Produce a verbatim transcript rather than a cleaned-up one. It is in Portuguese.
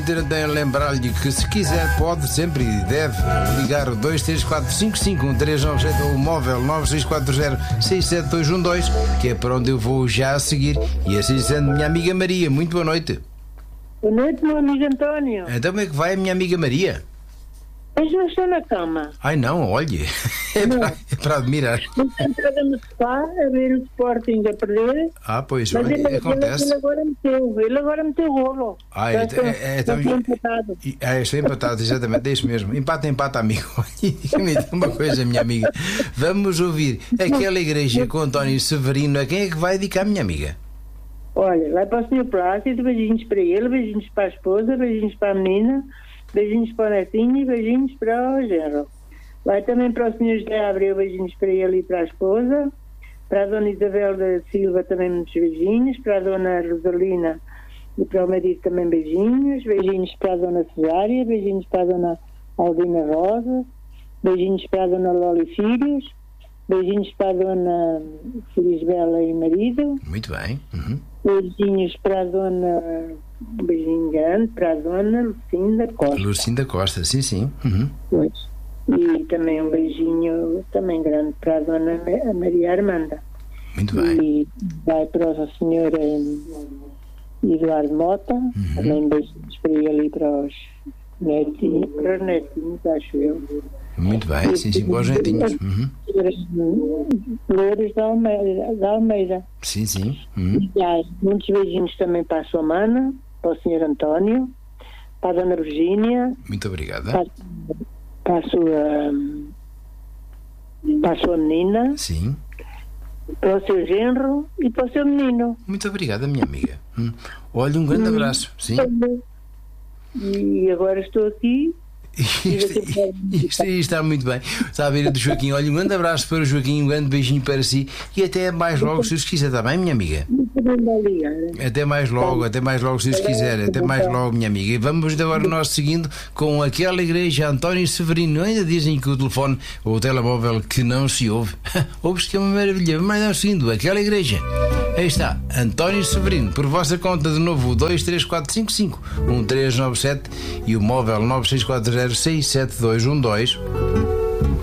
senhor Antônio, lembrar-lhe que se quiser pode sempre e deve ligar o dois três quatro cinco cinco um três nove sete ou o móvel nove seis quatro zero seis sete dois um dois, que é para onde eu vou já a seguir. E assim sendo, minha amiga Maria, muito boa noite. Boa noite, meu amigo António. Então como é que vai a minha amiga Maria? Mas não estou na cama. Ai não, olhe, é para, é para admirar. Estou sentada no sofá a ver o Sporting a perder. Ah, pois, Mas olha, ele, acontece. ele agora meteu, ele agora meteu rolo. Ah, Já é, estou- é, é, já então, estou empatado. é, estou empatado, exatamente, é isso mesmo. Empata, empata, amigo. Me diga uma coisa, minha amiga. Vamos ouvir aquela igreja com António Severino. A quem é que vai dedicar, minha amiga? Olha, vai para o senhor Plácido, beijinhos para ele, beijinhos para a esposa, beijinhos para a menina, beijinhos para o netinho e beijinhos para o genro. Vai também para o senhor José Abreu, beijinhos para ele e para a esposa. Para a dona Isabel da Silva também muitos beijinhos. Para a dona Rosalina e para o marido também beijinhos. Beijinhos para a dona Cesária, beijinhos para a dona Aldina Rosa, beijinhos para a dona Loli Filhos, beijinhos para a dona Felisbela e marido. Muito bem. Uhum. Beijinhos para a dona, um beijinho grande para a dona Lucinda Costa. Lucinda Costa, sim, sim. Uhum. Pois. E também um beijinho também grande para a dona Ma- Maria Armanda. Muito bem. E vai para o senhor eh, Eduardo Mota, também beijinhos para ele e para os netinhos, para os netinhos, acho eu. Muito bem, sim, sim, bons jeitinhos. Uhum. Flores da Almeida. Da Almeida. Sim, sim. Uhum. E há muitos beijinhos também para a sua mana, para o senhor António, para a dona Virgínia, Muito obrigada. para, para a sua para a sua menina, Sim. para o seu genro e para o seu menino. Muito obrigada, minha amiga. Hum. Olha, um grande abraço. Sim. E agora estou aqui. Isto, isto, isto está muito bem. Está à beira do Joaquim. Olha, um grande abraço para o Joaquim, um grande beijinho para si e até mais logo, se Deus quiser, está bem, minha amiga? Até mais logo, até mais logo, se Deus quiser. Até mais logo, minha amiga. E vamos agora nós seguindo com aquela igreja António Severino. Ainda dizem que o telefone ou o telemóvel que não se ouve. Ouve-se que é uma maravilha. Mas não seguindo aquela igreja. Aí está, António Severino, por vossa conta de novo, o dois três quatro cinco cinco um três nove sete e o móvel nove seis quatro zero seis sete dois um dois.